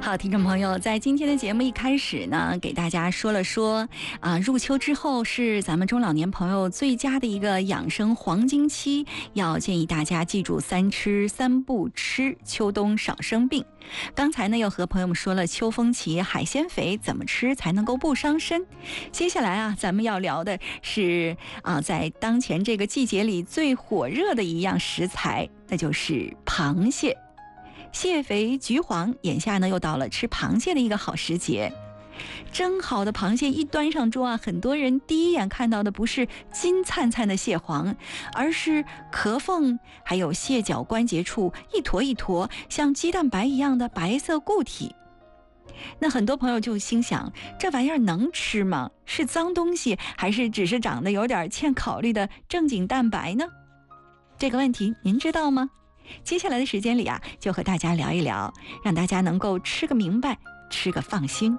好，听众朋友，在今天的节目一开始呢，给大家说了说入秋之后是咱们中老年朋友最佳的一个养生黄金期，要建议大家记住3吃3不吃，秋冬少生病。刚才呢又和朋友们说了秋风起海鲜肥怎么吃才能够不伤身。接下来咱们要聊的是在当前这个季节里最火热的一样食材，那就是螃蟹。蟹肥橘黄，眼下呢又到了吃螃蟹的一个好时节。蒸好的螃蟹一端上桌很多人第一眼看到的不是金灿灿的蟹黄，而是壳缝还有蟹脚关节处一坨一坨像鸡蛋白一样的白色固体。那很多朋友就心想，这玩意儿能吃吗？是脏东西，还是只是长得有点欠考虑的正经蛋白呢？这个问题您知道吗？接下来的时间里就和大家聊一聊，让大家能够吃个明白，吃个放心。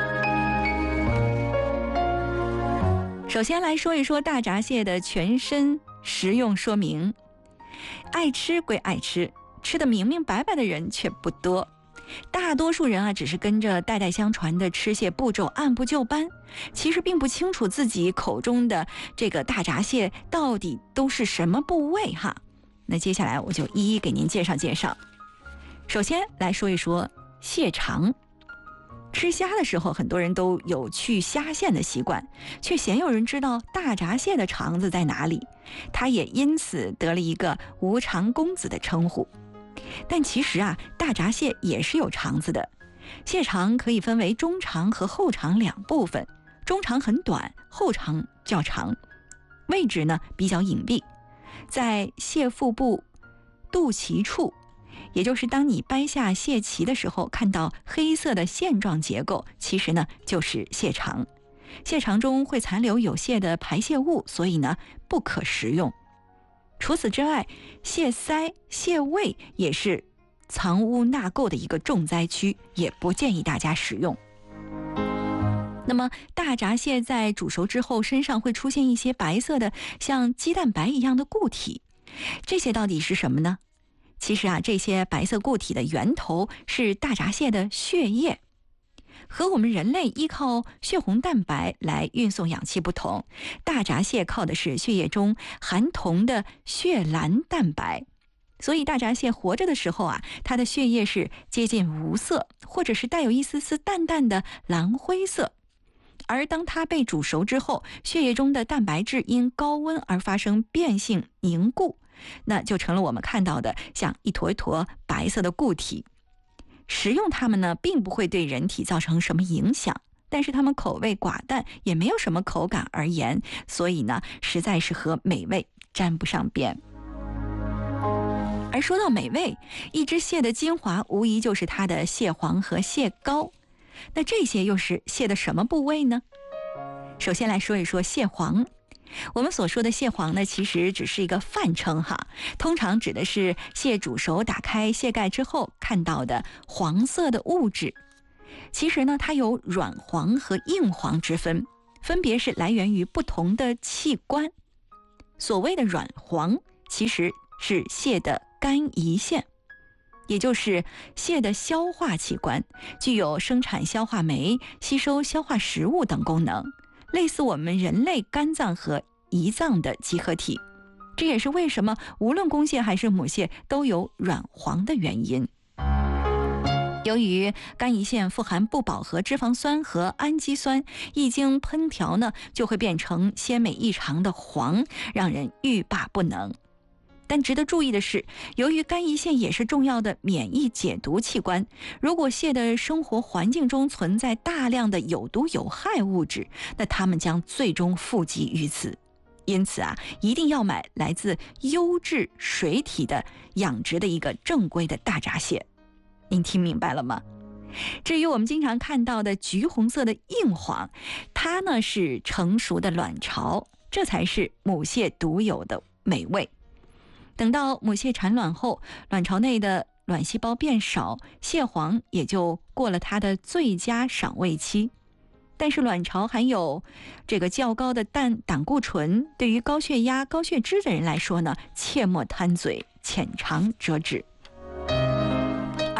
首先来说一说大闸蟹的全身食用说明。爱吃归爱吃，吃得明明白白的人却不多。大多数人只是跟着代代相传的吃蟹步骤按部就班，其实并不清楚自己口中的这个大闸蟹到底都是什么部位那接下来我就一一给您介绍介绍。首先来说一说蟹肠。吃虾的时候，很多人都有去虾线的习惯，却鲜有人知道大闸蟹的肠子在哪里，它也因此得了一个无肠公子的称呼。但其实大闸蟹也是有肠子的。蟹肠可以分为中肠和后肠2部分，中肠很短，后肠较长，位置呢比较隐蔽，在蟹腹部肚脐处，也就是当你掰下蟹鳍的时候，看到黑色的线状结构，其实呢就是蟹肠。蟹肠中会残留有蟹的排泄物，所以呢不可食用。除此之外，蟹鳃、蟹胃也是藏污纳垢的一个重灾区，也不建议大家食用。那么大闸蟹在煮熟之后，身上会出现一些白色的像鸡蛋白一样的固体，这些到底是什么呢？其实这些白色固体的源头是大闸蟹的血液。和我们人类依靠血红蛋白来运送氧气不同，大闸蟹靠的是血液中含铜的血蓝蛋白。所以大闸蟹活着的时候它的血液是接近无色，或者是带有一丝丝淡淡的蓝灰色。而当它被煮熟之后，血液中的蛋白质因高温而发生变性凝固，那就成了我们看到的像一坨一坨白色的固体。食用它们呢，并不会对人体造成什么影响，但是它们口味寡淡，也没有什么口感而言，所以呢，实在是和美味沾不上边。而说到美味，一只蟹的精华无疑就是它的蟹黄和蟹膏。那这些又是蟹的什么部位呢？首先来说一说蟹黄。我们所说的蟹黄呢，其实只是一个泛称通常指的是蟹煮熟打开蟹盖之后看到的黄色的物质。其实呢，它有软黄和硬黄之分，分别是来源于不同的器官。所谓的软黄其实是蟹的肝胰腺，也就是蟹的消化器官，具有生产消化酶、吸收消化食物等功能，类似我们人类肝脏和胰脏的集合体。这也是为什么无论公蟹还是母蟹都有软黄的原因。由于肝胰腺富含不饱和脂肪酸和氨基酸，一经烹调呢，就会变成鲜美异常的黄，让人欲罢不能。但值得注意的是，由于肝胰腺也是重要的免疫解毒器官，如果蟹的生活环境中存在大量的有毒有害物质，那它们将最终富集于此。因此一定要买来自优质水体的养殖的一个正规的大闸蟹。您听明白了吗？至于我们经常看到的橘红色的硬黄，它呢是成熟的卵巢，这才是母蟹独有的美味。等到母蟹产卵后，卵巢内的卵细胞变少，蟹黄也就过了它的最佳赏味期。但是卵巢含有这个较高的胆固醇，对于高血压、高血脂的人来说呢，切莫贪嘴，浅尝辄止。而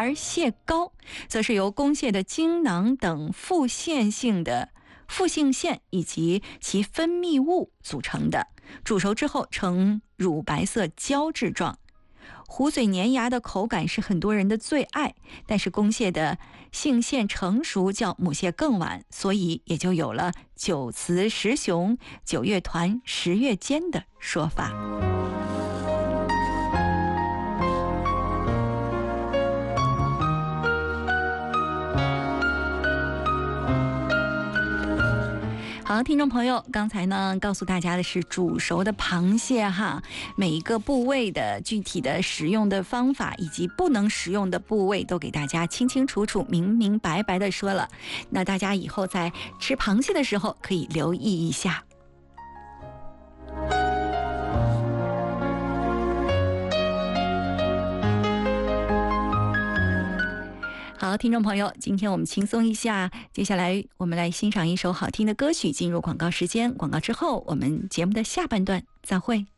而蟹膏则是由公蟹的精囊等副腺腺以及其分泌物组成的，煮熟之后呈乳白色胶质状。糊嘴粘牙的口感是很多人的最爱，但是公蟹的性腺成熟较母蟹更晚，所以也就有了九雌十雄、九月团、十月间的说法。好，听众朋友，刚才呢告诉大家的是煮熟的螃蟹哈，每一个部位的具体的食用的方法以及不能食用的部位都给大家清清楚楚、明明白白的说了。那大家以后在吃螃蟹的时候可以留意一下。好，听众朋友，今天我们轻松一下，接下来我们来欣赏一首好听的歌曲，进入广告时间。广告之后，我们节目的下半段再会。